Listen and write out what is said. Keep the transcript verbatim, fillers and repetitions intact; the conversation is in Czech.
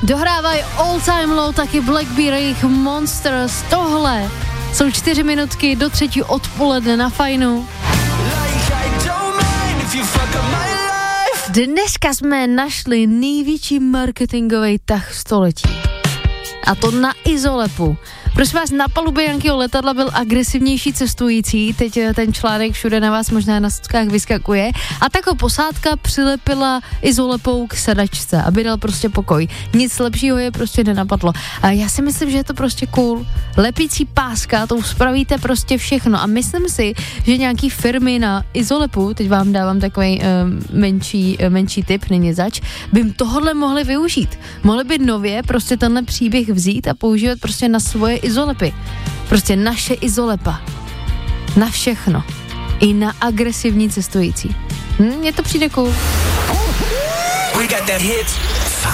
Dohrávají All Time Low, taky Blackbeard, jejich Monsters. Tohle jsou čtyři minutky do třetí odpoledne na Fajnu. Dneska jsme našli největší marketingový tah století. A to na Izolepu. Prosím vás, na palubě Jankyho letadla byl agresivnější cestující, teď ten článek všude na vás možná na sockách vyskakuje, a tak ho posádka přilepila Izolepou k sedačce, aby dal prostě pokoj. Nic lepšího je prostě nenapadlo. A já si myslím, že je to prostě cool. Lepící páska, to spravíte prostě všechno. A myslím si, že nějaký firmy na Izolepu, teď vám dávám takový um, menší, uh, menší tip, není zač, by tohle mohli využít. Mohli by nově prostě tenhle příběh vzít a používat prostě na svoje Izolepy. Prostě naše Izolepa. Na všechno. I na agresivní cestující. Hm, mně to přijde cool.